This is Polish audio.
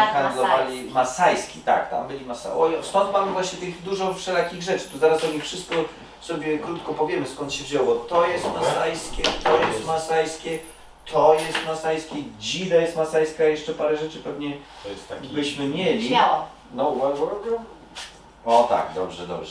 handlowali. Masajski, tak, tam byli stąd mamy właśnie tych dużo wszelakich rzeczy. Tu zaraz o nich wszystko sobie krótko powiemy, skąd się wzięło. To jest masajskie, to jest masajskie, to jest masajskie, dzida jest masajska, jeszcze parę rzeczy pewnie To jest taki... byśmy mieli. Śmiało. No, o tak, dobrze, dobrze.